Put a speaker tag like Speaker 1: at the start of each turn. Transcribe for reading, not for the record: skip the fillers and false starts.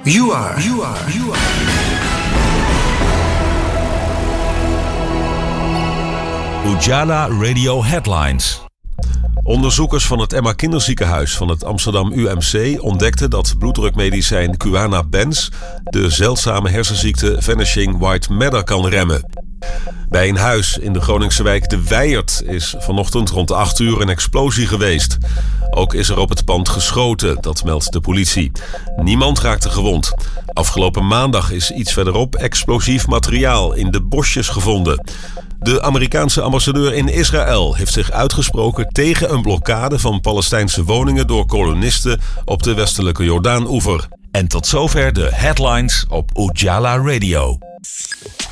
Speaker 1: You are.
Speaker 2: Ujala Radio Headlines. Onderzoekers van het Emma Kinderziekenhuis van het Amsterdam UMC ontdekten dat bloeddrukmedicijn Quana-Bens de zeldzame hersenziekte Vanishing White Matter kan remmen. Bij een huis in de Groningse wijk De Wijert is vanochtend rond 8 uur een explosie geweest. Ook is er op het pand geschoten, dat meldt de politie. Niemand raakte gewond. Afgelopen maandag is iets verderop explosief materiaal in de bosjes gevonden. De Amerikaanse ambassadeur in Israël heeft zich uitgesproken tegen een blokkade van Palestijnse woningen door kolonisten op de westelijke Jordaan-oever.
Speaker 3: En tot zover de headlines op Ujala Radio.